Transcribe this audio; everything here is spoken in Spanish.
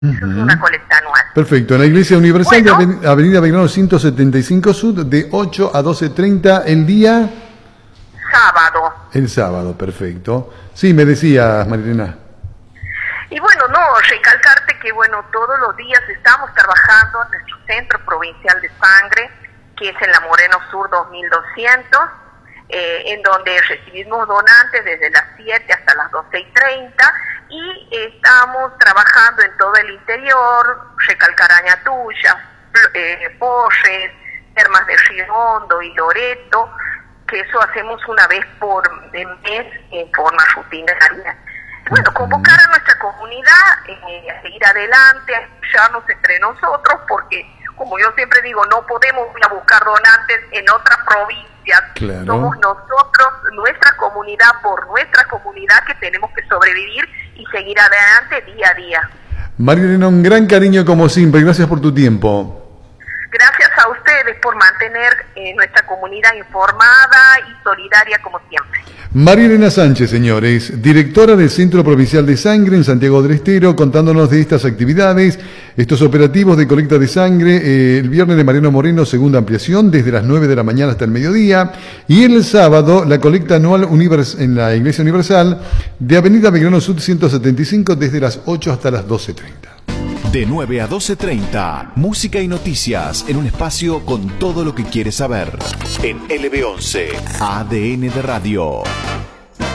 Eso es una colecta anual. Perfecto. En la Iglesia Universal Bueno, de Avenida Belgrano 175 Sud, de 8 a 12:30 el día... sábado. El sábado, perfecto. Sí, me decías, Marilena. Y bueno, no, recalcarte que bueno, todos los días estamos trabajando en nuestro Centro Provincial de Sangre, que es en la Moreno Sur 2200, en donde recibimos donantes desde las 7 hasta las 12:30, y estamos trabajando en todo el interior, recalcar Añatuya, Porres, Termas de Río Hondo y Loreto, que eso hacemos una vez por mes en forma rutinaria. Bueno, convocar a nuestra comunidad a seguir adelante, a escucharnos entre nosotros, porque, como yo siempre digo, no podemos ir a buscar donantes en otras provincias. Claro. Somos nosotros, nuestra comunidad, por nuestra comunidad, que tenemos que sobrevivir y seguir adelante día a día. Marilena, un gran cariño como siempre. Gracias por tu tiempo. Gracias a ustedes por mantener nuestra comunidad informada y solidaria como siempre. Marilena Sánchez, señores, directora del Centro Provincial de Sangre en Santiago del Estero, contándonos de estas actividades, estos operativos de colecta de sangre, el viernes de Mariano Moreno, segunda ampliación, desde las 9 de la mañana hasta el mediodía, y el sábado, la colecta anual en la Iglesia Universal de Avenida Belgrano Sud 175, desde las 8 hasta las 12:30. De 9 a 12:30, música y noticias en un espacio con todo lo que quieres saber. En LB11, ADN de Radio.